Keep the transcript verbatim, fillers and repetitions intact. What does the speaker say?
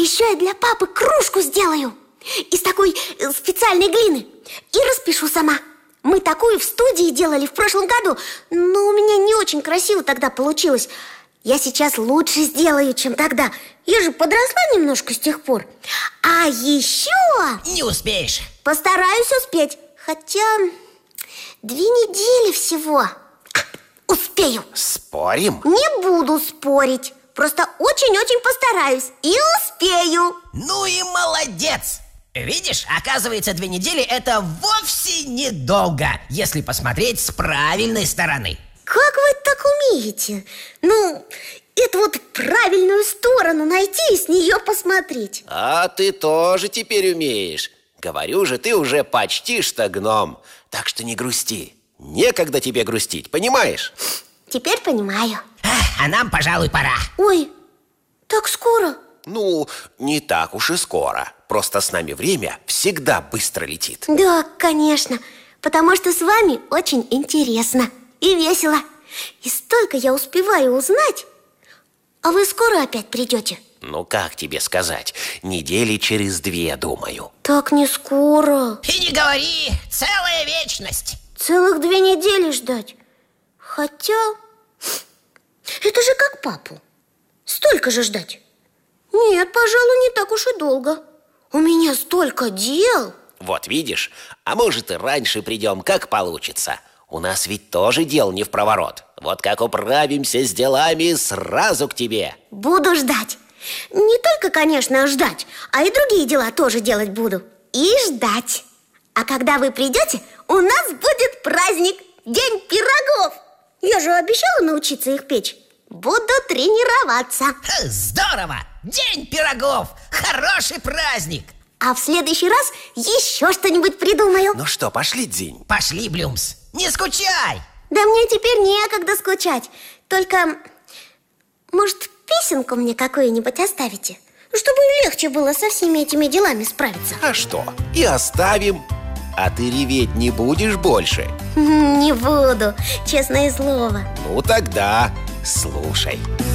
еще я для папы кружку сделаю из такой специальной глины и распишу сама. Мы такую в студии делали в прошлом году, но у меня не очень красиво тогда получилось. Я сейчас лучше сделаю, чем тогда. Я же подросла немножко с тех пор. А еще... Не успеешь. Постараюсь успеть. Хотя две недели всего. А, успею. Спорим? Не буду спорить. Просто очень-очень постараюсь и успею. Ну и молодец! Видишь, оказывается, две недели это вовсе недолго, если посмотреть с правильной стороны. Как вы так умеете? Ну, это вот правильную сторону найти и с нее посмотреть. А ты тоже теперь умеешь. Говорю же, ты уже почти что гном. Так что не грусти. Некогда тебе грустить, понимаешь? Теперь понимаю. А, а нам, пожалуй, пора. Ой, так скоро? Ну, не так уж и скоро. Просто с нами время всегда быстро летит. Да, конечно. Потому что с вами очень интересно и весело. И столько я успеваю узнать. А вы скоро опять придете? Ну, как тебе сказать? Недели через две, думаю. Так не скоро. И не говори, целая вечность. Целых две недели ждать. Хотя... это же как папу. Столько же ждать. Нет, пожалуй, не так уж и долго. У меня столько дел. Вот видишь, а может и раньше придем, как получится. У нас ведь тоже дел не впроворот. Вот как управимся с делами, сразу к тебе. Буду ждать. Не только, конечно, ждать, а и другие дела тоже делать буду. И ждать. А когда вы придете, у нас будет праздник, День пирогов. Я же обещала научиться их печь. Буду тренироваться. Здорово! День пирогов! Хороший праздник! А в следующий раз еще что-нибудь придумаю. Ну что, пошли, Дзинь? Пошли, Блюмс, не скучай! Да мне теперь некогда скучать. Только, может, песенку мне какую-нибудь оставите? Чтобы легче было со всеми этими делами справиться. А что, и оставим. А ты реветь не будешь больше? Не буду, честное слово. Ну тогда слушай.